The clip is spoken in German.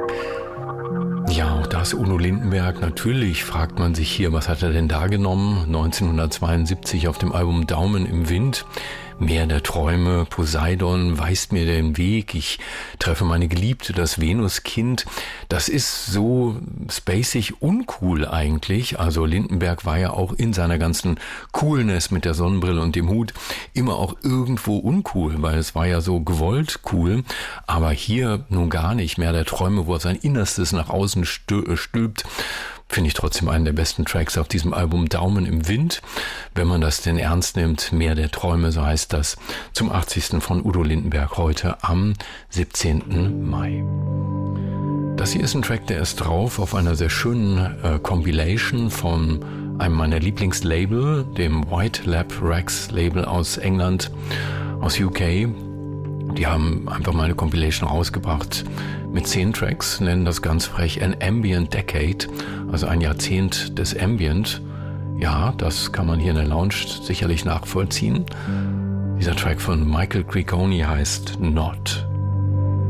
Ja, auch das Udo Lindenberg. Natürlich fragt man sich hier, was hat er denn da genommen? 1972 auf dem Album Daumen im Wind. Meer der Träume, Poseidon weist mir den Weg, ich treffe meine Geliebte, das Venuskind. Das ist so spacig uncool eigentlich. Also Lindenberg war ja auch in seiner ganzen Coolness mit der Sonnenbrille und dem Hut immer auch irgendwo uncool, weil es war ja so gewollt cool. Aber hier nun gar nicht. Meer der Träume, wo er sein Innerstes nach außen stülpt. Finde ich trotzdem einen der besten Tracks auf diesem Album Daumen im Wind. Wenn man das denn ernst nimmt, Meer der Träume, so heißt das, zum 80. von Udo Lindenberg heute am 17. Mai. Das hier ist ein Track, der ist drauf auf einer sehr schönen Compilation von einem meiner Lieblingslabel, dem White Lab Rex Label aus England, aus UK. Die haben einfach mal eine Compilation rausgebracht mit 10 Tracks, nennen das ganz frech An Ambient Decade, also ein Jahrzehnt des Ambient. Ja, das kann man hier in der Lounge sicherlich nachvollziehen. Dieser Track von Michael Grigoni heißt Not.